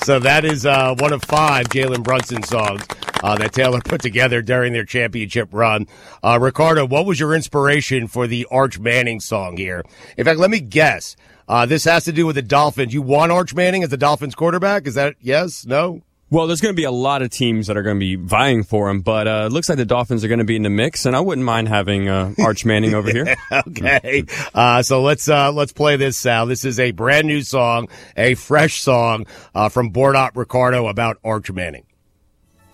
So that is one of 5 Jalen Brunson songs that Taylor put together during their championship run. Ricardo, what was your inspiration for the Arch Manning song here? In fact, let me guess. This has to do with the Dolphins. You want Arch Manning as the Dolphins quarterback? Is that yes? No? Well, there's going to be a lot of teams that are going to be vying for him, but it looks like the Dolphins are going to be in the mix, and I wouldn't mind having Arch Manning over here. Okay, so let's play this, Sal. This is a brand new song, a fresh song from Bordot Ricardo about Arch Manning.